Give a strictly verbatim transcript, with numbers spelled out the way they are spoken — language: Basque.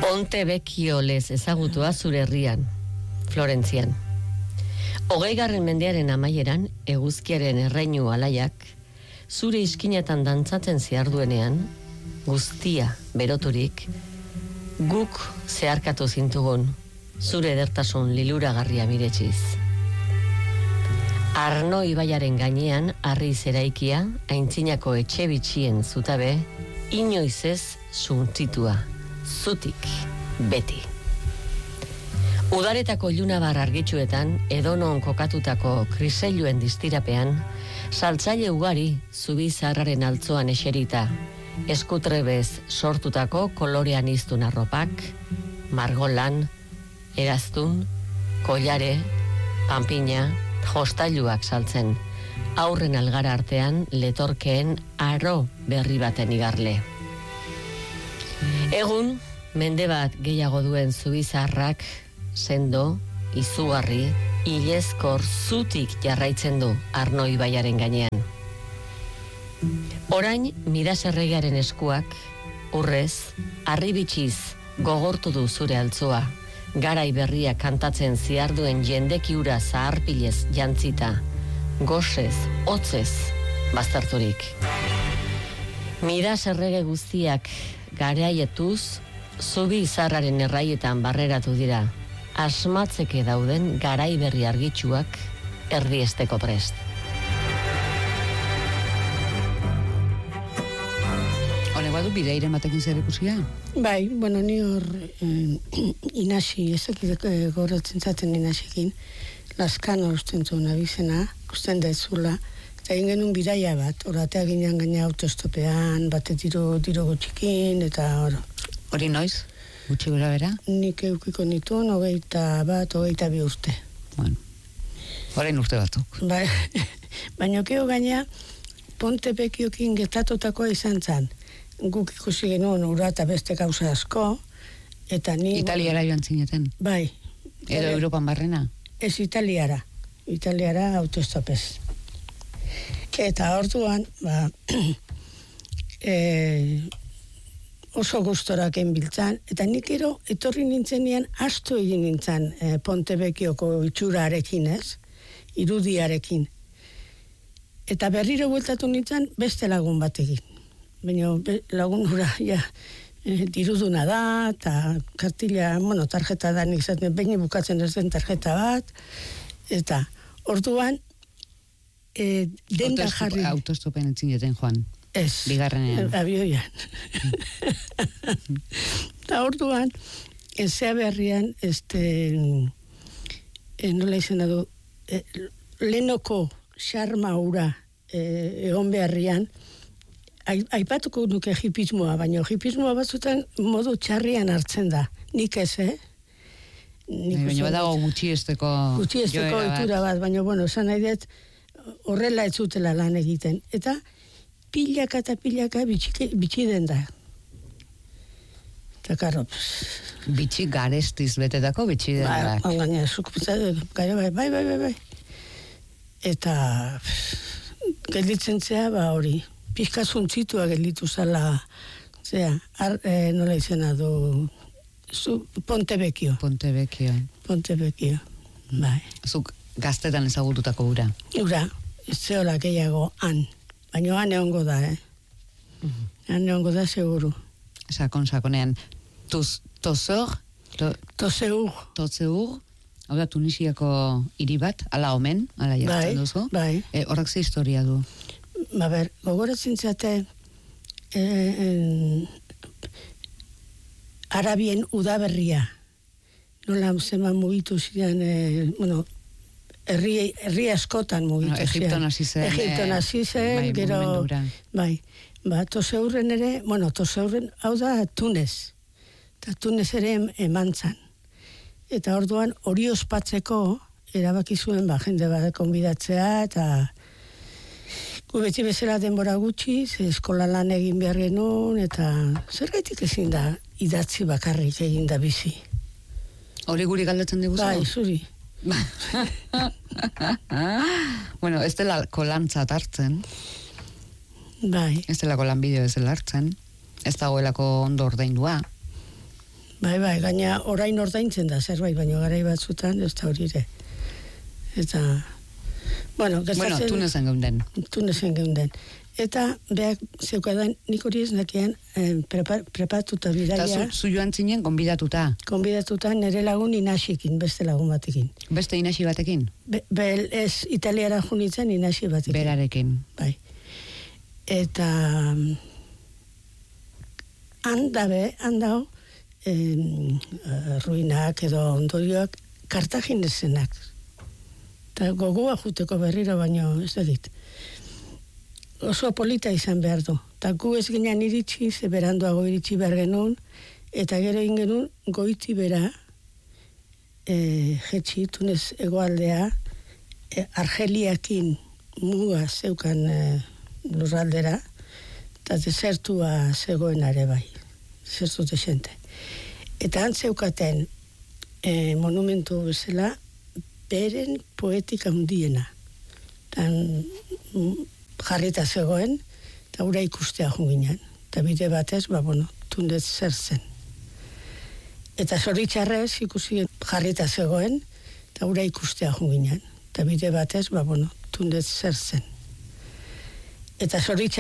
Ponte Vecchio lez ezagutua zure herrian, Florentzian. Hogeigarren mendearen amaieran, eguzkiaren erreinu alaiak, zure iskinetan dantzatzen ziarduenean, guztia beroturik, guk zeharkatu zintugun, zure edertasun liluragarria miretxiz. Arno ibaiaren gainean, harri zeraikia, aintzinako etxe bitxien zutabe, inoiz ez suntzitua, zutik, beti. Udaretako ilunabar argitxuetan, edonon kokatutako kriseluen distirapean, saltzaile ugari zubi zaharraren altzoan eserita, eskutrebez sortutako kolorean iztun arropak, margolan, eraztun, kollare, panpina, jostailuak saltzen, aurren algara artean letorkeen aro berri baten igarle. Egun, mende bat gehiago duen zubi zaharrak, sendo, izugarri, ilezkor zutik jarraitzen du Arno ibaiaren gainean. Orain, Midaserregaren eskuak, urrez, harribitxiz gogortu du zure altzoa, garai berria kantatzen ziarduen jendekiura zaharpilez jantzita, gozez, hotzez, bazterturik. Midaserrege guztiak garaietuz, zubi izarraren erraietan barreratu dira, asmatzeke dauden garai berri argitsuak erdiesteko prest. Hone badu bideire matekin zer ikusia? Bai, bueno, ni hor eh, inasi, ezakit eh, goratzen zaten inasiekin, Laskano usten zuen abizena, usten da ezula, eta egin genuen bidaia bat, oratea ginean gaina autostopean, bate diro, diro gutxikin, eta hor. Hori noiz? Gutxi gura bera? Nik eukiko nituen, hogeita bat, hogeita bi urte. Bueno, horrein urte batuk. Ba, baina keo gaina, Ponte Vecchiokin getatutakoa izan zan. Guk ikusi genuen ura eta beste gauza asko, eta ni... Italiara joan zineten? Bai. Edo e, Europan barrena? Ez Italiara. Italiara autostopez. Eta orduan, ba... e, oso gustorak enbiltzan, eta nik ero etorri nintzenean astu egin nintzen e, Ponte Vecchioko itxurarekin, ez? Irudiarekin. Eta berriro bueltatu nintzen beste lagun batekin. Baina lagun hura, ja, e, diruduna da, eta kartila, bueno, tarjeta da nik zaten, behin bukatzen ez den tarjeta bat, eta orduan, e, denda jarri... Autostopen entzineten, Juan. Ez, bigarrenean. Abioian. Eta orduan, ezea berrian, este, e, nola izena du, e, lehenoko xarma ura e, egon beharrian, aipatuko nuke hipismoa, baina hipismoa batzutan modu txarrian hartzen da. Nik ez, eh? Nik baina badago gutxiesteko... Gutxiesteko itura bat, baina, bueno, esan nahi dut, horrela ez zutela lan egiten. Eta, pilaka eta pilaka bitxi den da. Eta karo... Bitxi garestiz betetako bitxi den da. Ba, gaina, zuk gara bai, bai, bai, bai. Eta gelditzen zea, ba hori, pizka zuntzitua gelditu zala, zera, e, nola izena du, zu, Ponte Vecchio. Ponte Vecchio. Ponte Vecchio, bai. Zuk gaztetan ezagututako ura? Ura, ez zeola gehiago han. Baina han egongo da, eh? Mm-hmm. Han egongo da, seguru. Sakon, sakonean. Tozor? Tozeur. Tozeur? Hau da, Tunisiako hiri bat, ala omen, ala jartzen duzu. Bai, bai. E, horrak ze historia du? Ba ber, gogoratzen zate, e, e, Arabien udaberria. Nola zema mugitu ziren, e, bueno, Herri, herri askotan mugitu no, Egipton hasi zen. Egipton hasi zen, bai, gero... Bai, ba, Tozeurren ere, bueno, Tozeurren, hau da Tunez. Eta Tunez ere eman zan. Eta orduan, hori ospatzeko, erabaki zuen, ba, jende bat konbidatzea, eta gu beti bezala denbora gutxi, eskola lan egin behar genuen, eta zergaitik ezin da, idatzi bakarrik egin da bizi. Hori guri galdatzen diguzu? Bai, zuri. Bueno, ez delako lantzat hartzen. Bai. Ez delako lanbideo ez dela hartzen. Ez dagoelako ondo ordaindua. Bai, bai, gaina orain ordaintzen da zerbait, baina garai batzutan ez da hori ere. Eta, bueno, gertatzen... Bueno, tunezen geunden. Tunezen geunden. Eta, behar, zeukadan, nik hori ez nakian, eh, prepa, prepatuta bidaia... Eta zu, zu joan zinen, konbidatuta. Konbidatuta nire lagun Inasikin, beste lagun batekin. Beste Inasi batekin? Be, be, ez, Italiara junitzen Inasi batekin. Berarekin. Bai. Eta... Handabe, handao, eh, ruinak edo ondorioak Kartaginesenak. Eta gogoa juteko berriro, baino ez da dit. Oso polita izan behar du. Eta gu ez ginen iritsi, ze beranduago iritsi behar genuen, eta gero ingenuen goiti bera, e, jetxi, Tunez egoaldea, e, Argeliakin muga zeukan e, lurraldera, eta desertua zegoen are bai, desertu desente. Eta antzeukaten e, monumentu bezala, beren poetika hundiena. Tan jarrita zegoen, eta ura ikustea junginan. Eta bide batez, ba, bueno, Tunez zer zen. Eta zoritxarrez ikusi jarrita zegoen, eta ura ikustea junginan. Eta bide batez, ba, bueno, Tunez zer zen. Eta zoritxarrez